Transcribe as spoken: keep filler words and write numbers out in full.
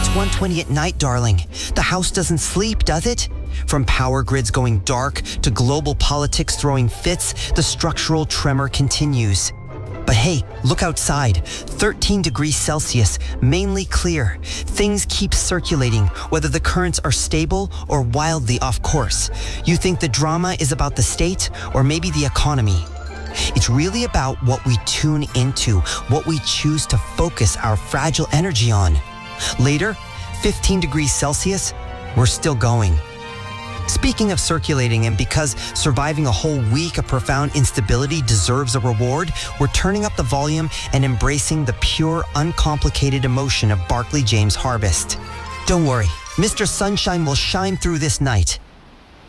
one twenty at night, darling. The house doesn't sleep, does it? From power grids going dark to global politics throwing fits, the structural tremor continues. But hey, look outside. thirteen degrees Celsius, mainly clear. Things keep circulating, whether the currents are stable or wildly off course. You think the drama is about the state or maybe the economy? It's really about what we tune into, what we choose to focus our fragile energy on. Later, fifteen degrees Celsius, we're still going. Speaking of circulating, and because surviving a whole week of profound instability deserves a reward, we're turning up the volume and embracing the pure, uncomplicated emotion of Barclay James Harvest. Don't worry, Mister Sunshine will shine through this night.